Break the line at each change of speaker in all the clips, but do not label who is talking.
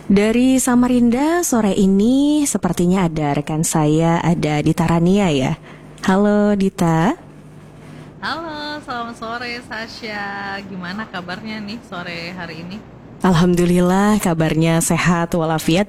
Dari Samarinda sore ini sepertinya ada rekan saya, ada Dita Rania ya. Halo Dita.
Halo, selamat sore Sasha. Gimana kabarnya nih sore hari ini?
Alhamdulillah kabarnya sehat walafiat.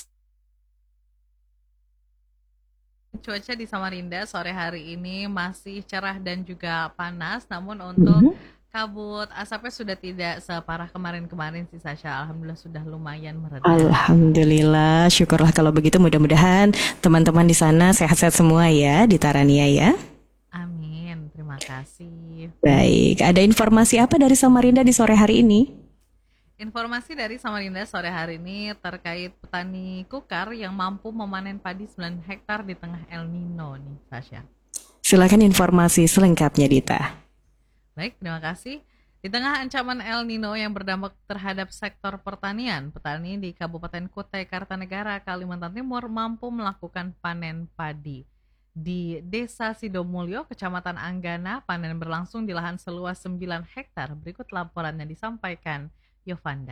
Cuaca di Samarinda sore hari ini masih cerah dan juga panas, namun untuk kabut asapnya sudah tidak separah kemarin-kemarin sih Sasha. Alhamdulillah sudah lumayan mereda.
Alhamdulillah, syukurlah kalau begitu, mudah-mudahan teman-teman di sana sehat-sehat semua ya, Dita Rania ya.
Amin, terima kasih.
Baik, ada informasi apa dari Samarinda di sore hari ini?
Informasi dari Samarinda sore hari ini terkait petani kukar yang mampu memanen padi 9 hektar di tengah El Nino nih, Sasha.
Silakan informasi selengkapnya Dita.
Baik, terima kasih. Di tengah ancaman El Nino yang berdampak terhadap sektor pertanian, petani di Kabupaten Kutai Kartanegara, Kalimantan Timur mampu melakukan panen padi. Di Desa Sidomulyo, Kecamatan Anggana, panen berlangsung di lahan seluas 9 hektar. Berikut laporan yang disampaikan Yovanda.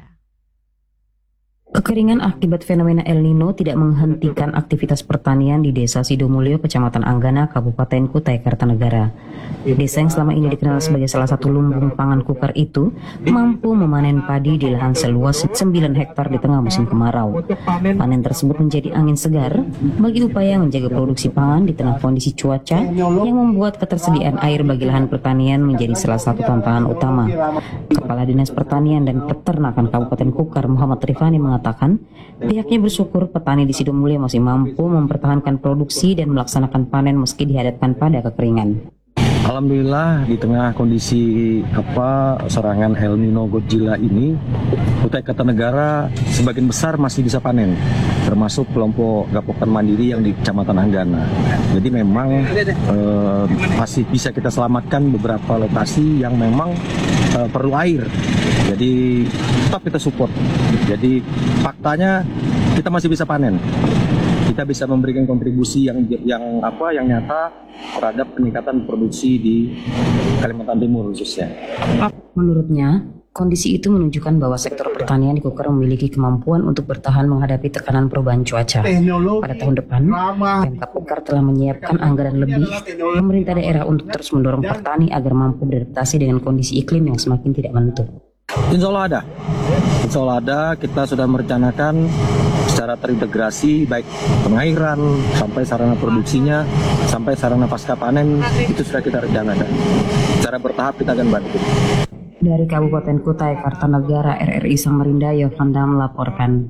Kekeringan akibat fenomena El Nino tidak menghentikan aktivitas pertanian di Desa Sidomulyo, Kecamatan Anggana, Kabupaten Kutai Kartanegara. Desa yang selama ini dikenal sebagai salah satu lumbung pangan kukar itu mampu memanen padi di lahan seluas 9 hektar di tengah musim kemarau. Panen tersebut menjadi angin segar bagi upaya menjaga produksi pangan di tengah kondisi cuaca yang membuat ketersediaan air bagi lahan pertanian menjadi salah satu tantangan utama. Kepala Dinas Pertanian dan Peternakan Kabupaten Kukar, Muhammad Rifani, mengatakan pihaknya bersyukur petani di Sidomulyo masih mampu mempertahankan produksi dan melaksanakan panen meski dihadapkan pada kekeringan.
Alhamdulillah di tengah kondisi serangan El Nino Godzilla ini, Kutai Kartanegara sebagian besar masih bisa panen, termasuk kelompok Gapokan Mandiri yang di Kecamatan Anggana. Jadi memang masih bisa kita selamatkan beberapa lokasi yang memang perlu air. Jadi tetap kita support. Jadi faktanya kita masih bisa panen. Kita bisa memberikan kontribusi yang nyata terhadap peningkatan produksi di Kalimantan Timur khususnya.
Menurutnya, kondisi itu menunjukkan bahwa sektor pertanian di Kukar memiliki kemampuan untuk bertahan menghadapi tekanan perubahan cuaca. Pada tahun depan, Pemkab Kukar telah menyiapkan anggaran lebih pemerintah daerah untuk terus mendorong petani agar mampu beradaptasi dengan kondisi iklim yang semakin tidak menentu.
Insya Allah ada. Kita sudah merencanakan secara terintegrasi baik pengairan sampai sarana produksinya sampai sarana pasca panen itu sudah kita rencanakan. Secara bertahap kita akan bantu.
Dari Kabupaten Kutai Kartanegara, RRI Samarinda, Yovanda melaporkan.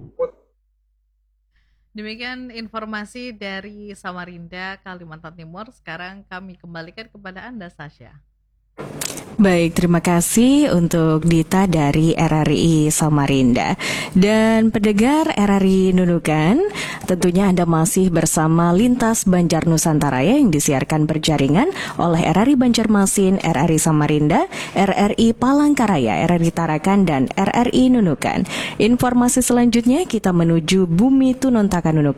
Demikian informasi dari Samarinda, Kalimantan Timur. Sekarang kami kembalikan kepada Anda, Sasha.
Baik, terima kasih untuk Dita dari RRI Samarinda. Dan pendengar RRI Nunukan, tentunya Anda masih bersama Lintas Banjar Nusantara yang disiarkan berjaringan oleh RRI Banjarmasin, RRI Samarinda, RRI Palangkaraya, RRI Tarakan, dan RRI Nunukan. Informasi selanjutnya kita menuju Bumi Tununtakan Nunukan.